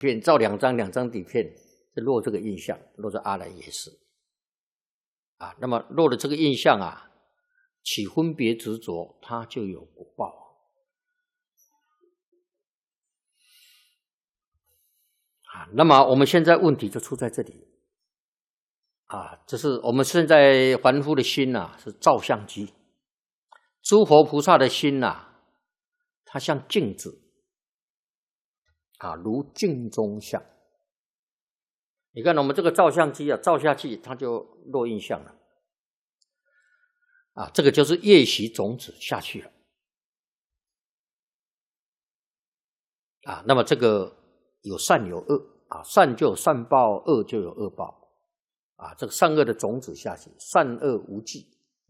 片，照两张底片，是落这个印象，落在阿赖耶识啊。那么落了这个印象啊，起分别执着，它就有果报啊。那么我们现在问题就出在这里啊，这是我们现在凡夫的心啊，是照相机。诸佛菩萨的心啊，它像镜子啊，如镜中像。你看我们这个照相机啊，照下去它就落印象了啊，这个就是业习种子下去了啊。那么这个有善有恶啊，善就有善报，恶就有恶报啊。这个善恶的种子下去，善恶无记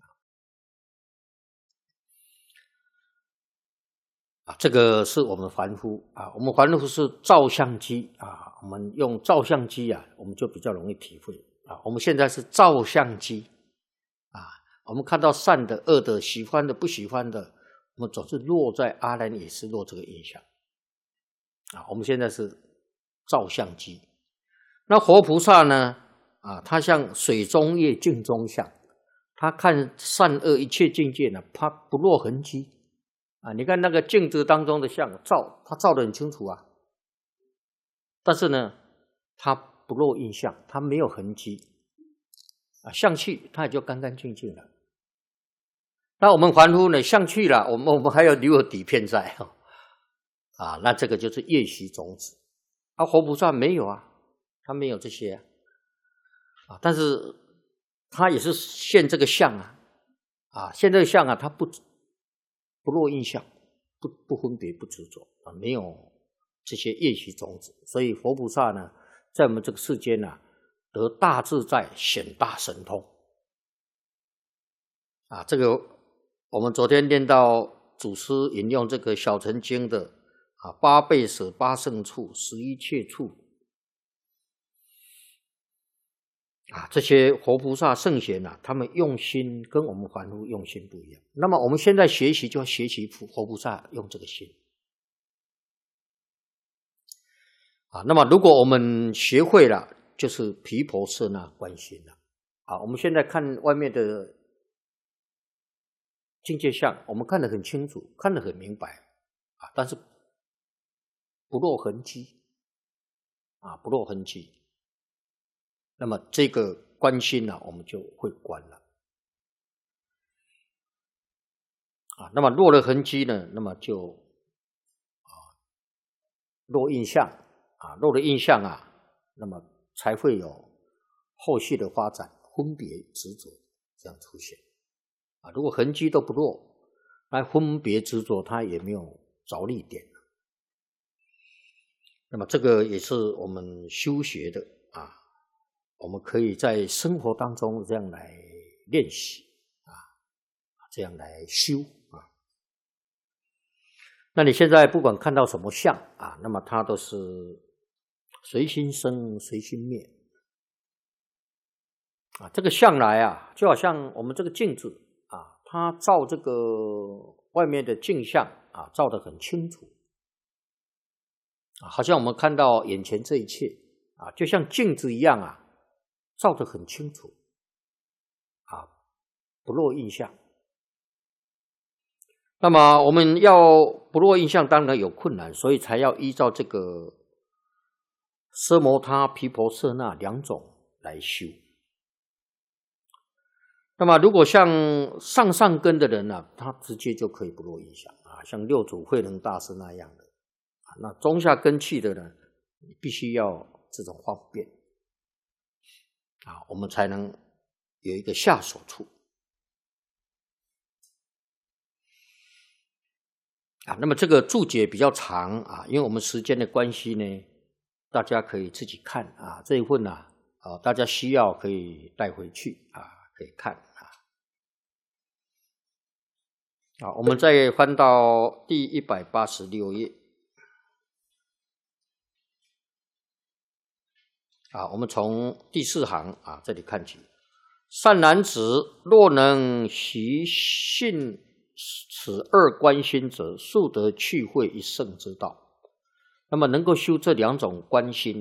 啊。这个是我们凡夫啊，我们凡夫是照相机啊，我们用照相机啊，我们就比较容易体会啊。我们现在是照相机啊，我们看到善的、恶的、喜欢的、不喜欢的，我们总是落在阿赖耶识落这个印象啊。我们现在是照相机，那活菩萨呢啊，他像水中月、镜中像，他看善恶一切境界呢，他不落痕迹啊。你看那个镜子当中的像他照得很清楚啊，但是呢，他不落印象，他没有痕迹啊，相去他也就干干净净了。那我们凡夫呢，相去了，我们还要留有底片在啊，那这个就是业习种子啊。活菩萨没有啊，他没有这些啊，但是他也是现这个相啊，现这个相啊，他不落印象，不分别，不执着啊，没有这些业习种子，所以佛菩萨呢，在我们这个世间呢，得大自在，显大神通啊。这个我们昨天念到祖师引用这个小乘经的啊，8倍舍8胜处11切处啊，这些活菩萨圣贤啊，他们用心跟我们凡夫用心不一样。那么我们现在学习就要学习活菩萨用这个心啊。那么如果我们学会了，就是毗婆舍那观心了啊。我们现在看外面的境界相，我们看得很清楚，看得很明白啊，但是不落痕迹啊，不落痕迹。那么这个观心呢，我们就会观了啊。那么落了痕迹呢，那么就落印象啊，落了印象啊，那么才会有后续的发展，分别执着这样出现啊。如果痕迹都不落，那分别执着它也没有着力点。那么这个也是我们修学的啊，我们可以在生活当中这样来练习啊，这样来修啊。那你现在不管看到什么相啊，那么它都是随心生随心灭啊。这个相来啊，就好像我们这个镜子啊，它照这个外面的镜像啊，照得很清楚啊，好像我们看到眼前这一切啊，就像镜子一样啊，照得很清楚啊，不落印象。那么我们要不落印象，当然有困难，所以才要依照这个奢摩他、毗婆舍那2种来修。那么如果像上根的人啊，他直接就可以不落印象啊，像六祖慧能大师那样的啊。那中下根器的呢，你必须要这种方便啊，我们才能有一个下手处啊。那么这个注解比较长啊，因为我们时间的关系呢，大家可以自己看啊。这一份啊，大家需要可以带回去啊，可以看啊。好，我们再翻到第186页啊，我们从第4行啊这里看起。善男子，若能习信此2观心者，速得趣会一圣之道。 那么能够修这两种观心